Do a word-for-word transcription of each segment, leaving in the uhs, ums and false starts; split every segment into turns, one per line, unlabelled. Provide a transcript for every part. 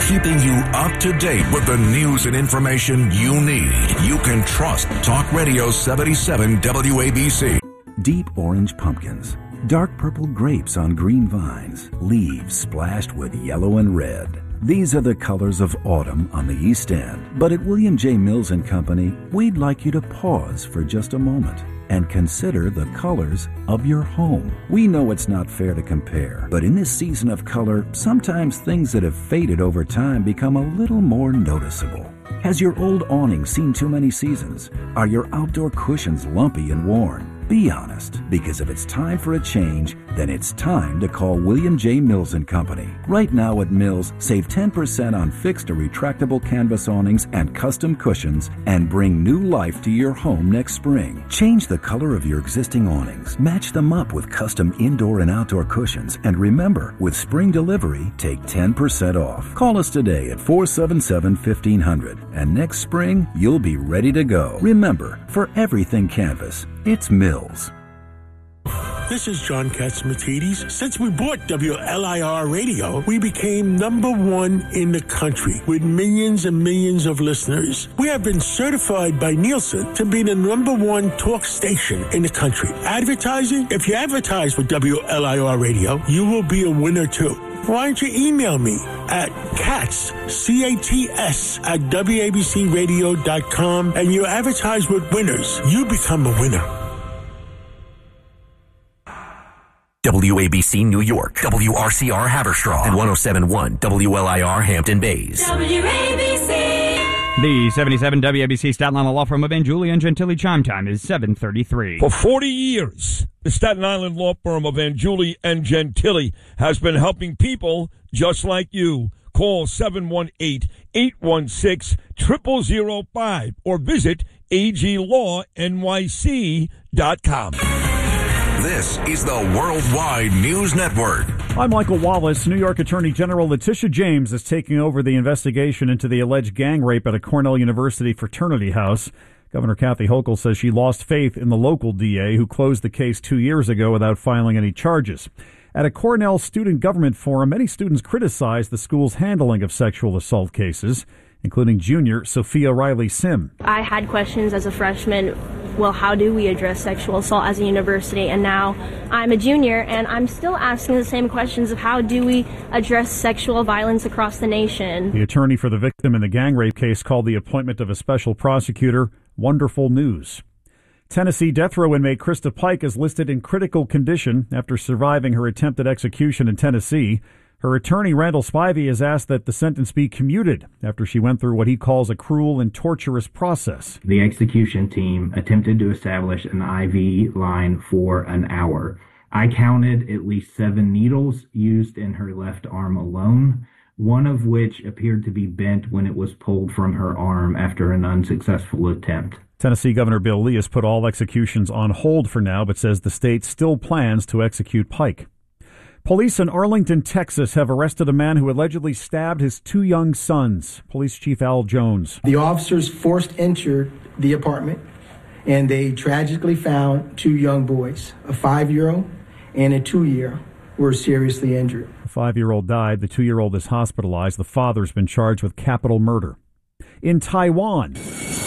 keeping you up to date with the news and information you need. You can trust Talk Radio seventy-seven W A B C.
Deep orange pumpkins, dark purple grapes on green vines, leaves splashed with yellow and red. These are the colors of autumn on the East End. But at William J. Mills and Company, we'd like you to pause for just a moment and consider the colors of your home. We know it's not fair to compare, but in this season of color, sometimes things that have faded over time become a little more noticeable. Has your old awning seen too many seasons? Are your outdoor cushions lumpy and worn? Be honest, because if it's time for a change, then it's time to call William J. Mills and Company. Right now at Mills, save ten percent on fixed or retractable canvas awnings and custom cushions and bring new life to your home next spring. Change the color of your existing awnings, match them up with custom indoor and outdoor cushions, and remember, with spring delivery, take ten percent off. Call us today at four seven seven, fifteen hundred, and next spring, you'll be ready to go. Remember, for everything canvas, it's Mills.
This is John Katsimatidis. Since we bought W L I R Radio, we became number one in the country with millions and millions of listeners. We have been certified by Nielsen to be the number one talk station in the country. Advertising? If you advertise with W L I R Radio, you will be a winner too. Why don't you email me at cats, C A T S, at W A B C radio dot com, and you advertise with winners. You become a winner.
W A B C New York, W R C R Haverstraw, and one oh seven point one W L I R Hampton Bays.
W A B C.
The seventy-seven W A B C Staten Island law firm of Angiuli and Gentili chime time is seven thirty-three.
For forty years, the Staten Island law firm of Angiuli and Gentili has been helping people just like you. Call seven one eight, eight one six, zero zero zero five or visit A G law N Y C dot com.
This is the Worldwide News Network.
I'm Michael Wallace. New York Attorney General Letitia James is taking over the investigation into the alleged gang rape at a Cornell University fraternity house. Governor Kathy Hochul says she lost faith in the local D A who closed the case two years ago without filing any charges. At a Cornell student government forum, many students criticized the school's handling of sexual assault cases, including junior Sophia Riley Sim.
I had questions as a freshman. Well, how do we address sexual assault as a university? And now I'm a junior, and I'm still asking the same questions of how do we address sexual violence across the nation.
The attorney for the victim in the gang rape case called the appointment of a special prosecutor wonderful news. Tennessee death row inmate Krista Pike is listed in critical condition after surviving her attempted execution in Tennessee. Her attorney, Randall Spivey, has asked that the sentence be commuted after she went through what he calls a cruel and torturous process.
The execution team attempted to establish an I V line for an hour. I counted at least seven needles used in her left arm alone, one of which appeared to be bent when it was pulled from her arm after an unsuccessful attempt.
Tennessee Governor Bill Lee has put all executions on hold for now, but says the state still plans to execute Pike. Police in Arlington, Texas, have arrested a man who allegedly stabbed his two young sons. Police Chief Al Jones.
The officers forced entered the apartment, and they tragically found two young boys, a five-year-old and a two-year, were seriously injured.
The five-year-old died. The two-year-old is hospitalized. The father's been charged with capital murder. In Taiwan,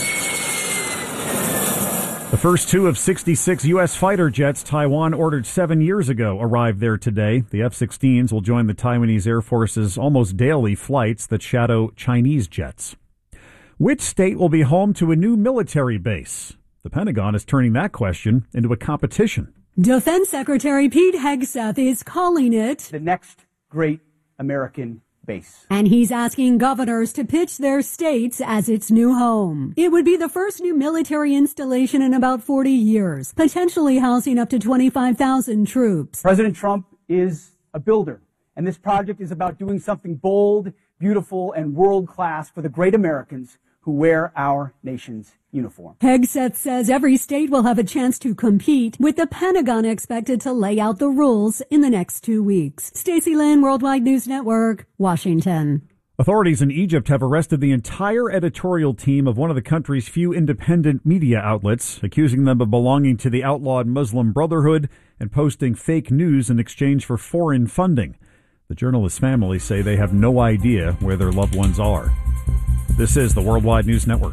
the first two of sixty-six U S fighter jets Taiwan ordered seven years ago arrived there today. The F sixteens will join the Taiwanese Air Force's almost daily flights that shadow Chinese jets. Which state will be home to a new military base? The Pentagon is turning that question into a competition.
Defense Secretary Pete Hegseth is calling it
the next great American base.
And he's asking governors to pitch their states as its new home. It would be the first new military installation in about forty years, potentially housing up to twenty-five thousand troops.
President Trump is a builder, and this project is about doing something bold, beautiful, and world-class for the great Americans who wear our nation's uniform.
Hegseth says every state will have a chance to compete, with the Pentagon expected to lay out the rules in the next two weeks. Stacey Lynn, Worldwide News Network, Washington.
Authorities in Egypt have arrested the entire editorial team of one of the country's few independent media outlets, accusing them of belonging to the outlawed Muslim Brotherhood and posting fake news in exchange for foreign funding. The journalist's family say they have no idea where their loved ones are. This is the Worldwide News Network.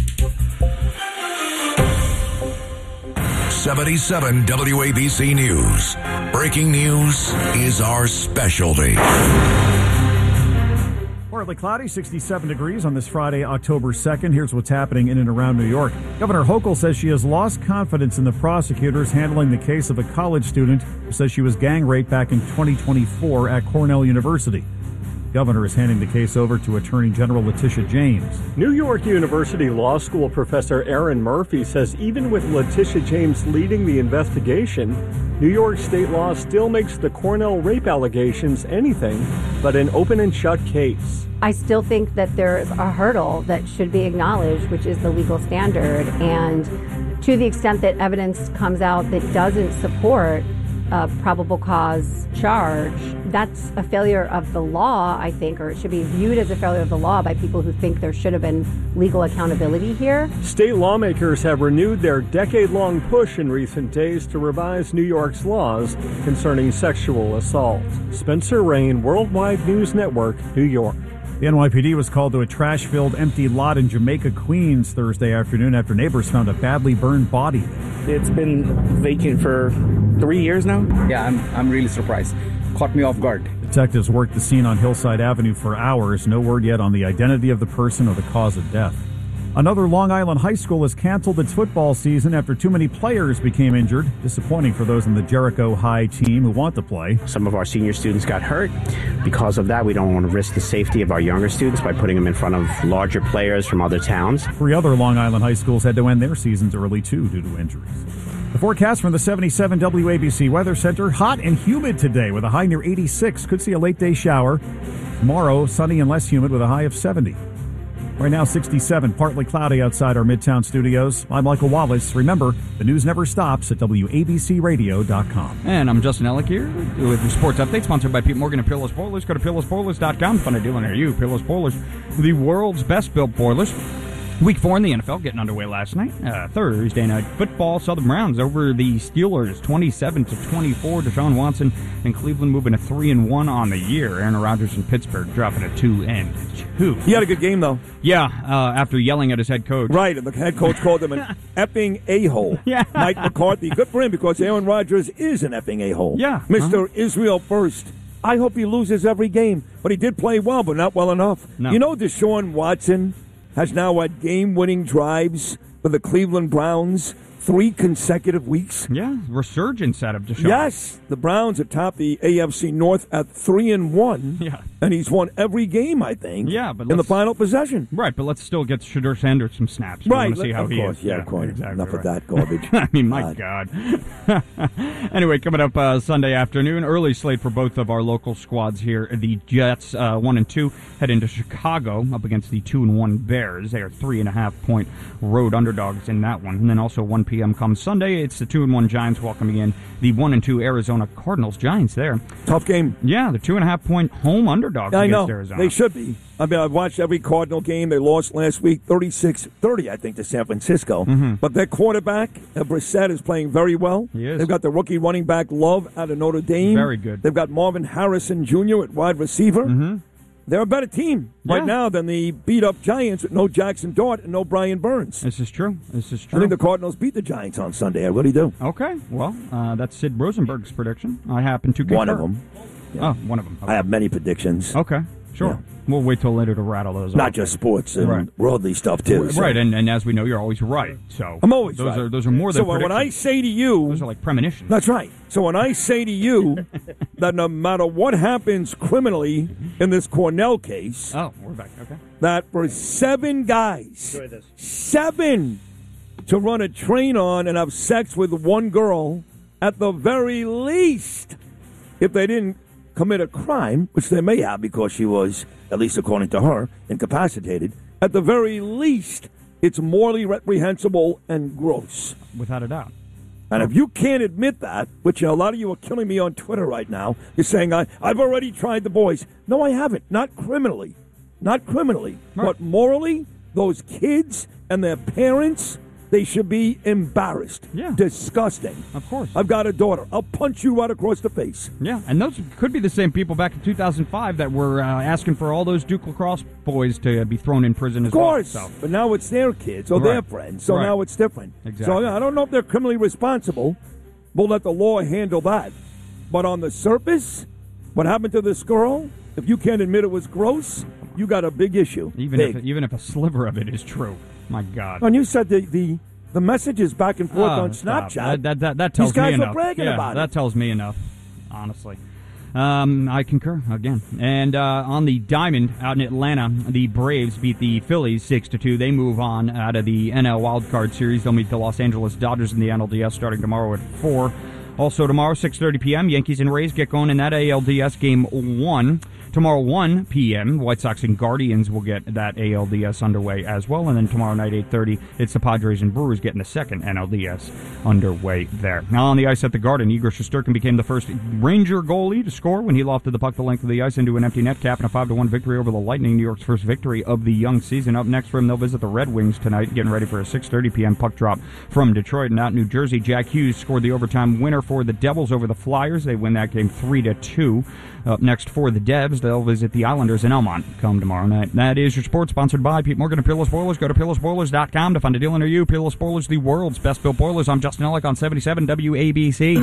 seventy-seven W A B C News. Breaking news is our specialty.
Partly cloudy, sixty-seven degrees on this Friday, October second. Here's what's happening in and around New York. Governor Hochul says she has lost confidence in the prosecutors handling the case of a college student who says she was gang raped back in twenty twenty-four at Cornell University. Governor is handing the case over to Attorney General Letitia James.
New York University Law School professor Aaron Murphy says even with Letitia James leading the investigation, New York state law still makes the Cornell rape allegations anything but an open and shut case.
I still think that there's a hurdle that should be acknowledged, which is the legal standard. And to the extent that evidence comes out that doesn't support a probable cause charge, that's a failure of the law, I think, or it should be viewed as a failure of the law by people who think there should have been legal accountability here.
State lawmakers have renewed their decade-long push in recent days to revise New York's laws concerning sexual assault. Spencer Rain, Worldwide News Network, New York.
The N Y P D was called to a trash-filled empty lot in Jamaica, Queens Thursday afternoon after neighbors found a badly burned body.
It's been vacant for three years now. Yeah, I'm I'm really surprised. Caught me off guard.
Detectives worked the scene on Hillside Avenue for hours. No word yet on the identity of the person or the cause of death. Another Long Island high school has canceled its football season after too many players became injured. Disappointing for those in the Jericho High team who want to play.
Some of our senior students got hurt. Because of that, we don't want to risk the safety of our younger students by putting them in front of larger players from other towns.
Three other Long Island high schools had to end their seasons early, too, due to injuries. The forecast from the seventy-seven W A B C Weather Center. Hot and humid today with a high near eighty-six. Could see a late-day shower. Tomorrow, sunny and less humid with a high of seventy. Right now, sixty-seven, partly cloudy outside our Midtown studios. I'm Michael Wallace. Remember, the news never stops at W A B C radio dot com.
And I'm Justin Ellick here with your sports update, sponsored by Pete Morgan and Peerless Boilers. Go to peerless boilers dot com. Fun to do near you. Peerless Boilers, the world's best-built boilers. Week four in the N F L getting underway last night. Uh, Thursday night football, Southern Browns over the Steelers, twenty-seven to twenty-four. Deshaun Watson and Cleveland moving to three and one on the year. Aaron Rodgers in Pittsburgh dropping a two and two.
He had a good game though.
Yeah, uh, after yelling at his head coach.
Right, and the head coach called him an effing a-hole.
Yeah,
Mike McCarthy. Good for him because Aaron Rodgers is an effing a-hole.
Yeah,
Mister Uh-huh. Israel first. I hope he loses every game, but he did play well, but not well enough.
No.
You know, Deshaun Watson has now had game-winning drives for the Cleveland Browns three consecutive weeks.
Yeah, resurgence out of Deshaun.
Yes, the Browns atop the A F C North at three and one.
Yeah,
and he's won every game, I think.
Yeah, but
in the final possession.
Right, but let's still get Shedeur Sanders some snaps. We
Right,
want to see how
of
he
course,
is.
yeah, of course.
Exactly
Enough
right.
of that garbage.
I mean, my God. Anyway, coming up uh, Sunday afternoon, early slate for both of our local squads here. The Jets, uh, one and two, head into Chicago up against the two and one Bears. They are three and a half point road underdogs in that one. And then also one p.m. comes Sunday. It's the two and one Giants welcoming in the one and two Arizona Cardinals. Giants there.
Tough game.
Yeah, the two and a half point home underdogs
I
against
know.
Arizona.
They should be. I mean, I've watched every Cardinal game. They lost last week, thirty-six thirty, I think, to San Francisco.
Mm-hmm.
But their quarterback, uh, Brissett, is playing very well.
He is.
They've got the rookie running back, Love, out of Notre Dame.
Very good.
They've got Marvin Harrison Junior at wide receiver.
Mm-hmm.
They're a better team right
Yeah.
now than the beat-up Giants with no Jackson Dart and no Brian Burns.
This is true. This is true.
I think the Cardinals beat the Giants on Sunday. I really do.
Okay, well, uh, that's Sid Rosenberg's prediction. I happen to concur.
One of them.
Yeah. Oh, one of them. Okay.
I have many predictions.
Okay, sure.
Yeah.
We'll wait till later to rattle those
Not
off.
just sports and
Right.
worldly stuff, too. so.
Right, and, and as we know, you're always right. So
I'm always
those
right.
Are, those are more than
So when I say to you...
Those are like premonitions.
That's right. So when I say to you that no matter what happens criminally in this Cornell case...
Oh, we're back. Okay.
That for seven guys, seven, to run a train on and have sex with one girl, at the very least, if they didn't commit a crime, which they may have because she was, at least according to her, incapacitated, at the very least, it's morally reprehensible and gross.
Without a doubt.
And if you can't admit that, which a lot of you are killing me on Twitter right now, you're saying, I, I've already tried the boys. No, I haven't. Not criminally. Not criminally.
Right.
But morally, those kids and their parents They should be embarrassed.
Yeah.
Disgusting.
Of course.
I've got a daughter. I'll punch you right across the face.
Yeah, and those could be the same people back in two thousand five that were uh, asking for all those Duke lacrosse boys to be thrown in prison as
Of course.
well. So.
But now it's their kids or
Right.
their friends, so
Right.
now it's different.
Exactly.
So I don't know if they're criminally responsible. We'll let the law handle that. But on the surface, what happened to this girl, if you can't admit it was gross, you got a big issue.
Even
big.
if even if a sliver of it is true. My God.
And you said the, the, the messages back and forth
Oh,
on
stop.
Snapchat.
That, that, that, that tells
These guys
me
were
enough.
bragging
yeah,
about
that
it.
tells me enough, honestly. Um, I concur again. And uh, on the Diamond out in Atlanta, the Braves beat the Phillies six to two. They move on out of the N L Wild Card Series. They'll meet the Los Angeles Dodgers in the N L D S starting tomorrow at four. Also tomorrow, six thirty p.m., Yankees and Rays get going in that A L D S game one. Tomorrow, one p.m., White Sox and Guardians will get that A L D S underway as well. And then tomorrow night, eight thirty, it's the Padres and Brewers getting the second N L D S underway there. Now on the ice at the Garden, Igor Shesterkin became the first Ranger goalie to score when he lofted the puck the length of the ice into an empty net, capping a five to one victory over the Lightning, New York's first victory of the young season. Up next for him, they'll visit the Red Wings tonight, getting ready for a six thirty p.m. puck drop from Detroit. And out in New Jersey, Jack Hughes scored the overtime winner for the Devils over the Flyers. They win that game three to two. Up next for the Devs, they'll visit the Islanders in Elmont come tomorrow night. That is your sports, sponsored by Pete Morgan and Peerless Boilers. Go to peerless boilers dot com to find a deal near you. Peerless Boilers, the world's best built boilers. I'm Justin Ellick on seventy-seven W A B C.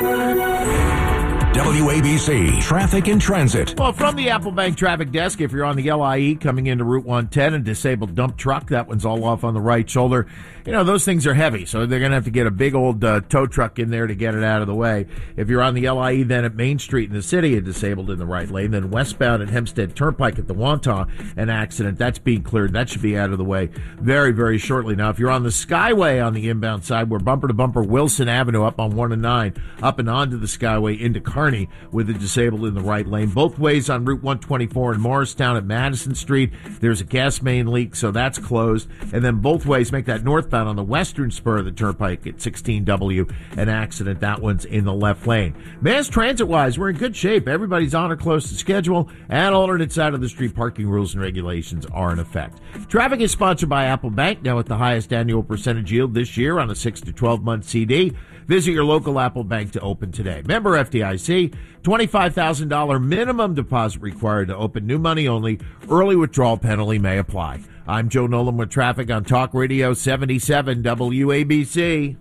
W A B C Traffic and Transit.
Well, from the Apple Bank traffic desk, if you're on the L I E coming into Route one ten, a disabled dump truck, that one's all off on the right shoulder. You know, those things are heavy, so they're going to have to get a big old uh, tow truck in there to get it out of the way. If you're on the L I E then at Main Street in the city, a disabled in the right lane. Then westbound at Hempstead Turnpike at the Wantagh, an accident. That's being cleared. That should be out of the way very, very shortly. Now, if you're on the Skyway on the inbound side, we're bumper to bumper Wilson Avenue up on one and nine, up and onto the Skyway into Kearney with the disabled in the right lane. Both ways on Route one twenty-four in Morristown at Madison Street, there's a gas main leak, so that's closed. And then both ways make that northbound on the western spur of the Turnpike at sixteen W, an accident. That one's in the left lane. Mass transit-wise, we're in good shape. Everybody's on or close to schedule, and alternate side of the street parking rules and regulations are in effect. Traffic is sponsored by Apple Bank, now at the highest annual percentage yield this year on a six to twelve month C D. Visit your local Apple Bank to open today. Member F D I C, twenty-five thousand dollars minimum deposit required to open, new money only. Early withdrawal penalty may apply. I'm Joe Nolan with traffic on Talk Radio seventy-seven W A B C.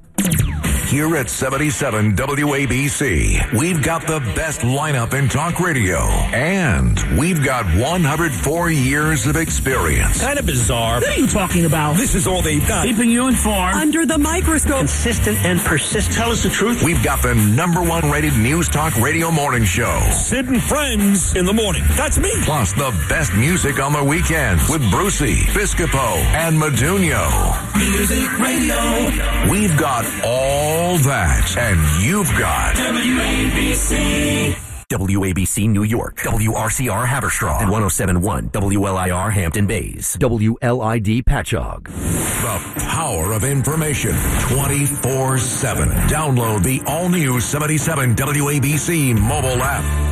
Here at seventy-seven W A B C, we've got the best lineup in talk radio, and we've got one hundred four years of experience.
Kind of bizarre. What are you talking about?
This is all they've got.
Keeping you informed.
Under the microscope.
Consistent and persistent. Tell us the truth.
We've got the number one rated news talk radio morning show.
Sid and Friends in the morning. That's me.
Plus the best music on the weekends with Brucey, Piscopo, and Modugno.
Music radio.
We've got all that, and you've got
W A B C.
W A B C New York, W R C R Haverstraw, and one oh seven point one W L I R Hampton Bays, W L I D Patchogue.
The power of information twenty-four seven. Download the all-new seventy-seven W A B C mobile app.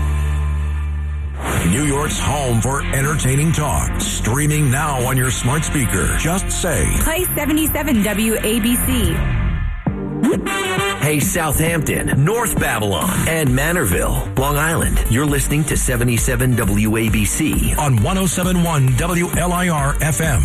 New York's home for entertaining talk. Streaming now on your smart speaker. Just say,
Play seventy-seven W A B C.
Hey, Southampton, North Babylon, and Manorville, Long Island. You're listening to seventy-seven W A B C
on one oh seven point one W L I R F M.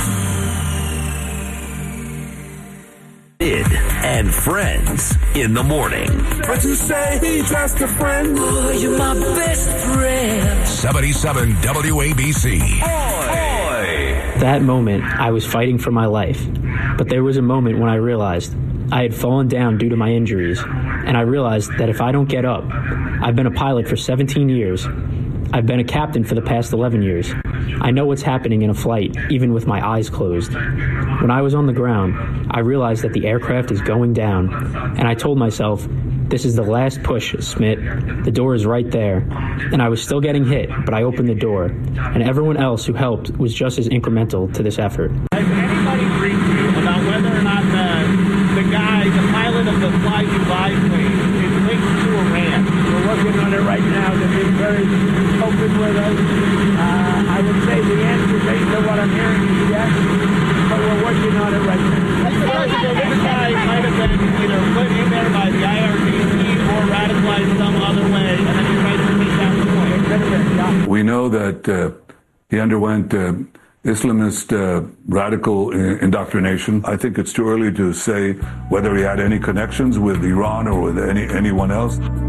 Sid and Friends in the morning.
What you say? Be just a friend. Oh, you're my best friend.
seventy-seven W A B C.
That moment, I was fighting for my life. But there was a moment when I realized I had fallen down due to my injuries, and I realized that if I don't get up, I've been a pilot for seventeen years. I've been a captain for the past eleven years. I know what's happening in a flight, even with my eyes closed. When I was on the ground, I realized that the aircraft is going down, and I told myself, this is the last push, Smith. The door is right there. And I was still getting hit, but I opened the door, and everyone else who helped was just as incremental to this effort.
Has anybody briefed you about whether or not the, the guy, the pilot of the Fly Dubai plane, is linked to Iran? We're working on it right now. They're being very open with us. Uh, I would say the answer based on what I'm hearing is yes, but we're working on it right now.
He underwent uh, Islamist uh, radical indoctrination. I think it's too early to say whether he had any connections with Iran or with any anyone else.